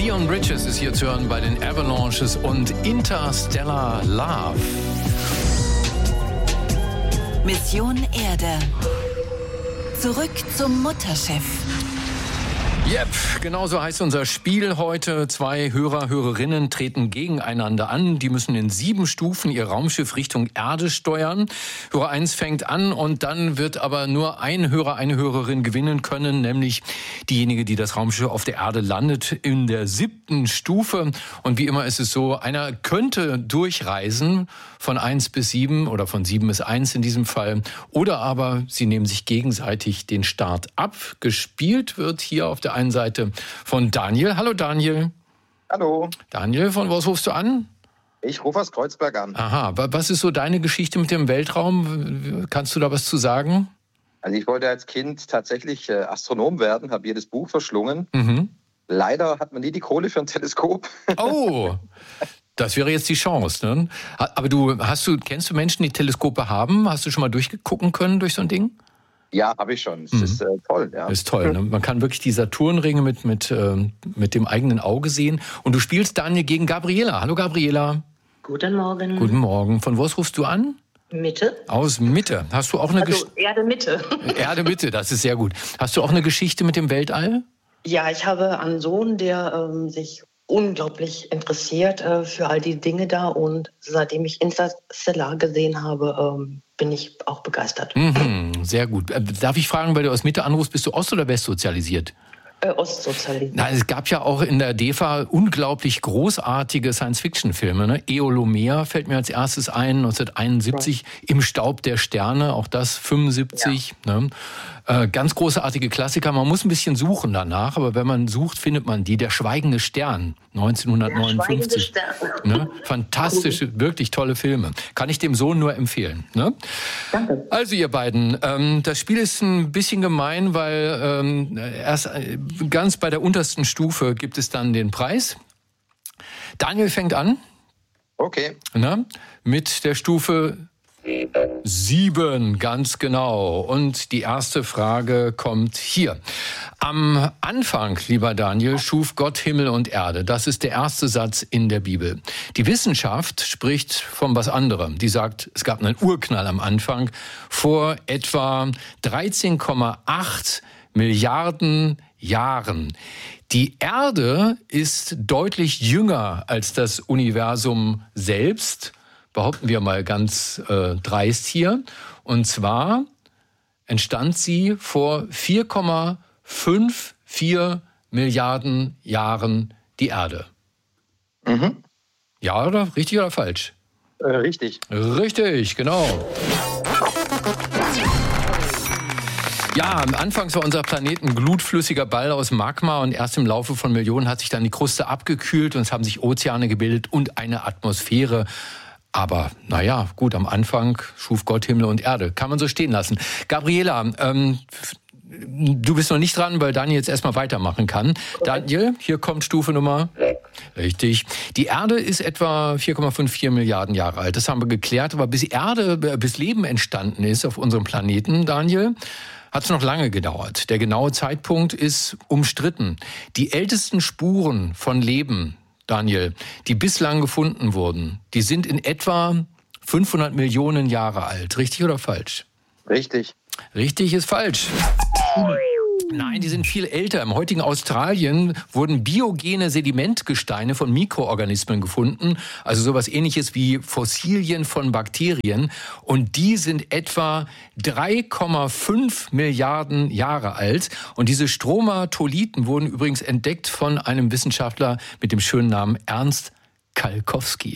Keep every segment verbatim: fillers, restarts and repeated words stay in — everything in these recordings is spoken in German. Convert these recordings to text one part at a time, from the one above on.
Leon Bridges ist hier zu hören bei den Avalanches und Interstellar Love. Mission Erde. Zurück zum Mutterschiff. Yep, genau so heißt unser Spiel heute. Zwei Hörer, Hörerinnen treten gegeneinander an. Die müssen in sieben Stufen ihr Raumschiff Richtung Erde steuern. Hörer eins fängt an und dann wird aber nur ein Hörer, eine Hörerin gewinnen können, nämlich diejenige, die das Raumschiff auf der Erde landet in der siebten Stufe. Und wie immer ist es so, einer könnte durchreisen von eins bis sieben oder von sieben bis eins in diesem Fall. Oder aber sie nehmen sich gegenseitig den Start ab. Gespielt wird hier auf der einen Seite von Daniel. Hallo Daniel. Hallo. Daniel, von was rufst du an? Ich rufe aus Kreuzberg an. Aha, was ist so deine Geschichte mit dem Weltraum? Kannst du da was zu sagen? Also ich wollte als Kind tatsächlich äh, Astronom werden, habe jedes Buch verschlungen. Mhm. Leider hat man nie die Kohle für ein Teleskop. Oh, das wäre jetzt die Chance, ne? Aber du, hast du, kennst du Menschen, die Teleskope haben? Hast du schon mal durchgucken können durch so ein Ding? Ja, habe ich schon. Das Mhm. ist äh, toll. Ja. Das ist toll, ne? Man kann wirklich die Saturnringe mit, mit, äh, mit dem eigenen Auge sehen. Und du spielst, Daniel, gegen Gabriela. Hallo Gabriela. Guten Morgen. Guten Morgen. Von wo rufst du an? Mitte. Aus Mitte. Hast du auch eine Also Geschichte? Erde Mitte. Erde Mitte, das ist sehr gut. Hast du auch eine Geschichte mit dem Weltall? Ja, ich habe einen Sohn, der ähm, sich unglaublich interessiert äh, für all die Dinge da. Und seitdem ich Interstellar gesehen habe, ähm, bin ich auch begeistert. Mhm, sehr gut. Äh, Darf ich fragen, weil du aus Mitte anrufst, bist du ost- oder westsozialisiert? Äh, Ostsozialismus. Na, es gab ja auch in der D E F A unglaublich großartige Science-Fiction-Filme. Ne? Eolomea fällt mir als erstes ein, neunzehnhunderteinundsiebzig, ja. Im Staub der Sterne, auch das fünfundsiebzig. Ja. Ne? Äh, ganz großartige Klassiker. Man muss ein bisschen suchen danach, aber wenn man sucht, findet man die. Der Schweigende Stern, neunzehnhundertneunundfünfzig. Der Schweigende Stern. Ne? Fantastische, cool. Wirklich tolle Filme. Kann ich dem Sohn nur empfehlen. Ne? Danke. Also ihr beiden, ähm, das Spiel ist ein bisschen gemein, weil ähm, erst äh, ganz bei der untersten Stufe gibt es dann den Preis. Daniel fängt an. Okay. Na, mit der Stufe Sieben, ganz genau. Und die erste Frage kommt hier. Am Anfang, lieber Daniel, schuf Gott Himmel und Erde. Das ist der erste Satz in der Bibel. Die Wissenschaft spricht von was anderem. Die sagt, es gab einen Urknall am Anfang vor etwa dreizehn Komma acht Milliarden Jahren. Die Erde ist deutlich jünger als das Universum selbst. Behaupten wir mal ganz äh, dreist hier. Und zwar entstand sie vor vier Komma vierundfünfzig Milliarden Jahren die Erde. Mhm. Ja, oder? Richtig oder falsch? Äh, richtig. Richtig, genau. Ja, anfangs war unser Planet ein glutflüssiger Ball aus Magma und erst im Laufe von Millionen hat sich dann die Kruste abgekühlt und es haben sich Ozeane gebildet und eine Atmosphäre. Aber naja, gut, am Anfang schuf Gott Himmel und Erde. Kann man so stehen lassen. Gabriela, ähm, du bist noch nicht dran, weil Daniel jetzt erstmal weitermachen kann. Daniel, hier kommt Stufe Nummer. Richtig. Die Erde ist etwa vier Komma vierundfünfzig Milliarden Jahre alt. Das haben wir geklärt. Aber bis Erde, bis Leben entstanden ist auf unserem Planeten, Daniel, hat es noch lange gedauert. Der genaue Zeitpunkt ist umstritten. Die ältesten Spuren von Leben, Daniel, die bislang gefunden wurden, die sind in etwa fünfhundert Millionen Jahre alt. Richtig oder falsch? Richtig. Richtig ist falsch. Nein, die sind viel älter. Im heutigen Australien wurden biogene Sedimentgesteine von Mikroorganismen gefunden, also sowas Ähnliches wie Fossilien von Bakterien. Und die sind etwa drei Komma fünf Milliarden Jahre alt. Und diese Stromatolithen wurden übrigens entdeckt von einem Wissenschaftler mit dem schönen Namen Ernst Kalkowski.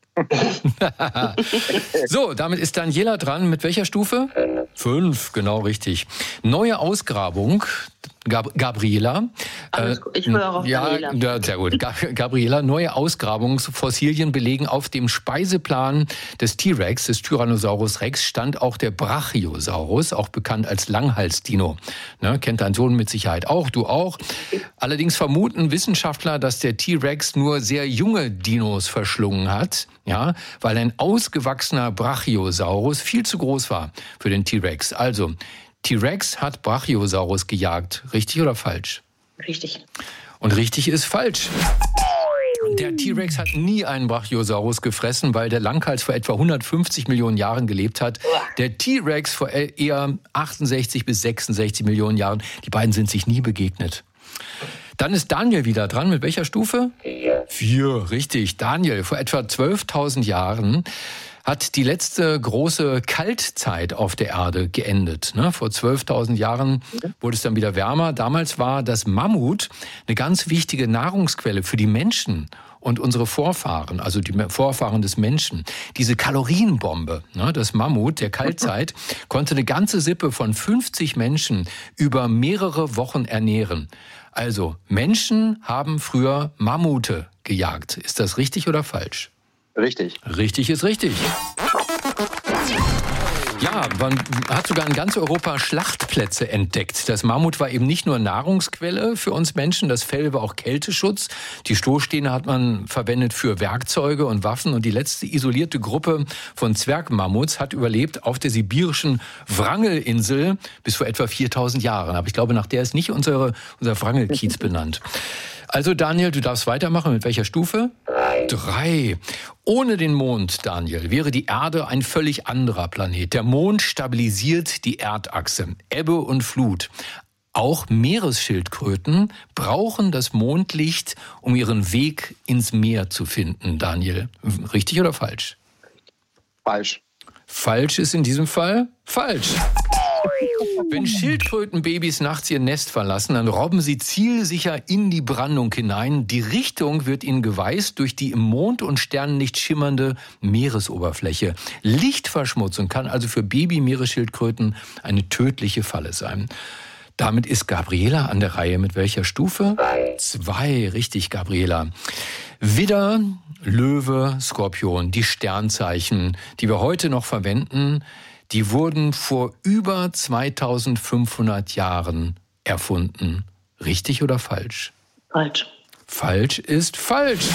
So, damit ist Daniela dran. Mit welcher Stufe? Fünf, genau richtig. Neue Ausgrabung, Gab- Gabriela. Alles gut. Ich höre auf ja, Daniela. Ja, sehr gut. Gabriela, neue Ausgrabungsfossilien belegen, auf dem Speiseplan des T-Rex, des Tyrannosaurus Rex, stand auch der Brachiosaurus, auch bekannt als Langhalsdino. Ne, kennt dein Sohn mit Sicherheit auch, du auch. Allerdings vermuten Wissenschaftler, dass der T-Rex nur sehr junge Dinos verschlungen hat, ja, weil ein ausgewachsener Brachiosaurus viel zu groß war für den T-Rex. Also, T-Rex hat Brachiosaurus gejagt. Richtig oder falsch? Richtig. Und richtig ist falsch. Der T-Rex hat nie einen Brachiosaurus gefressen, weil der Langhals vor etwa hundertfünfzig Millionen Jahren gelebt hat. Der T-Rex vor eher achtundsechzig bis sechsundsechzig Millionen Jahren. Die beiden sind sich nie begegnet. Dann ist Daniel wieder dran. Mit welcher Stufe? Vier. Vier, richtig. Daniel, vor etwa zwölftausend Jahren hat die letzte große Kaltzeit auf der Erde geendet. Ne? Vor zwölftausend Jahren wurde es dann wieder wärmer. Damals war das Mammut eine ganz wichtige Nahrungsquelle für die Menschen und unsere Vorfahren, also die Vorfahren des Menschen. Diese Kalorienbombe, ne, das Mammut der Kaltzeit, konnte eine ganze Sippe von fünfzig Menschen über mehrere Wochen ernähren. Also Menschen haben früher Mammute gejagt. Ist das richtig oder falsch? Richtig. Richtig ist richtig. Ja, man hat sogar in ganz Europa Schlachtplätze entdeckt. Das Mammut war eben nicht nur Nahrungsquelle für uns Menschen, das Fell war auch Kälteschutz. Die Stoßstähne hat man verwendet für Werkzeuge und Waffen. Und die letzte isolierte Gruppe von Zwergmammuts hat überlebt auf der sibirischen Wrangelinsel bis vor etwa viertausend Jahren. Aber ich glaube, nach der ist nicht unsere, unser Wrangelkiez benannt. Also Daniel, du darfst weitermachen. Mit welcher Stufe? Drei. Drei. Ohne den Mond, Daniel, wäre die Erde ein völlig anderer Planet. Der Mond stabilisiert die Erdachse. Ebbe und Flut. Auch Meeresschildkröten brauchen das Mondlicht, um ihren Weg ins Meer zu finden, Daniel. Richtig oder falsch? Falsch. Falsch ist in diesem Fall falsch. Wenn Schildkrötenbabys nachts ihr Nest verlassen, dann robben sie zielsicher in die Brandung hinein. Die Richtung wird ihnen geweißt durch die im Mond- und Sternenlicht schimmernde Meeresoberfläche. Lichtverschmutzung kann also für Baby-Meeresschildkröten eine tödliche Falle sein. Damit ist Gabriela an der Reihe. Mit welcher Stufe? Zwei. Zwei, richtig, Gabriela. Widder, Löwe, Skorpion, die Sternzeichen, die wir heute noch verwenden, die wurden vor über zweitausendfünfhundert Jahren erfunden. Richtig oder falsch? Falsch. Falsch ist falsch.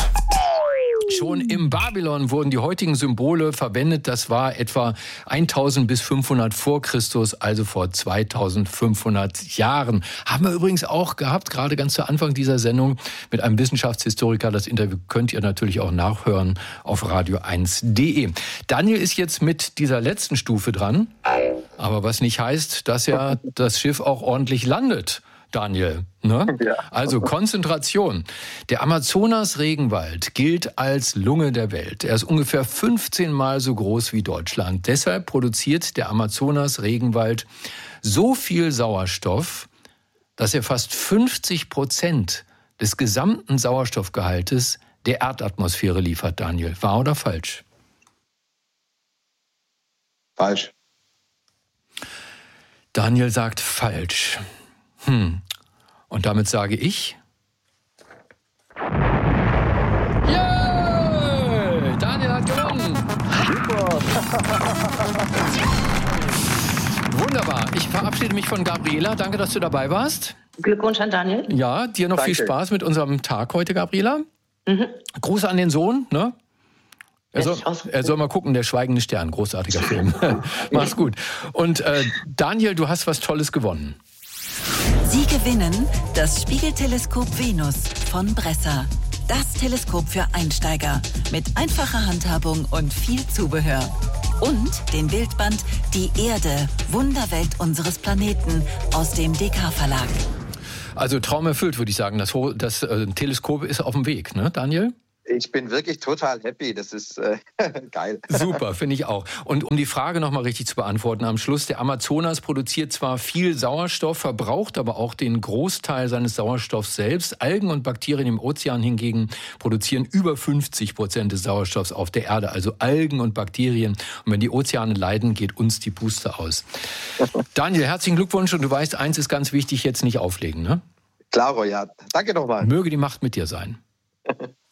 Schon im Babylon wurden die heutigen Symbole verwendet. Das war etwa tausend bis fünfhundert vor Christus, also vor zweitausendfünfhundert Jahren. Haben wir übrigens auch gehabt, gerade ganz zu Anfang dieser Sendung, mit einem Wissenschaftshistoriker. Das Interview könnt ihr natürlich auch nachhören auf radio eins punkt de. Daniel ist jetzt mit dieser letzten Stufe dran. Aber was nicht heißt, dass ja das Schiff auch ordentlich landet. Daniel, ne? Ja. Also Konzentration. Der Amazonas-Regenwald gilt als Lunge der Welt. Er ist ungefähr fünfzehn Mal so groß wie Deutschland. Deshalb produziert der Amazonas-Regenwald so viel Sauerstoff, dass er fast fünfzig Prozent des gesamten Sauerstoffgehaltes der Erdatmosphäre liefert, Daniel. Wahr oder falsch? Falsch. Daniel sagt falsch. Hm. Und damit sage ich... Yeah! Daniel hat gewonnen! Wunderbar. Ich verabschiede mich von Gabriela. Danke, dass du dabei warst. Glückwunsch an Daniel. Ja, dir noch Danke. Viel Spaß mit unserem Tag heute, Gabriela. Mhm. Gruß an den Sohn, ne? Er soll, er soll mal gucken, der Schweigende Stern, großartiger Film. Mach's gut. Und äh, Daniel, du hast was Tolles gewonnen. Sie gewinnen das Spiegelteleskop Venus von Bresser. Das Teleskop für Einsteiger mit einfacher Handhabung und viel Zubehör. Und den Bildband Die Erde, Wunderwelt unseres Planeten aus dem D K-Verlag. Also Traum erfüllt, würde ich sagen. Das, das äh, Teleskop ist auf dem Weg, ne, Daniel? Ich bin wirklich total happy. Das ist äh, geil. Super, finde ich auch. Und um die Frage noch mal richtig zu beantworten am Schluss, der Amazonas produziert zwar viel Sauerstoff, verbraucht aber auch den Großteil seines Sauerstoffs selbst. Algen und Bakterien im Ozean hingegen produzieren über fünfzig Prozent des Sauerstoffs auf der Erde. Also Algen und Bakterien. Und wenn die Ozeane leiden, geht uns die Puste aus. Daniel, herzlichen Glückwunsch. Und du weißt, eins ist ganz wichtig, jetzt nicht auflegen, ne? Klaro, ja. Danke nochmal. Möge die Macht mit dir sein.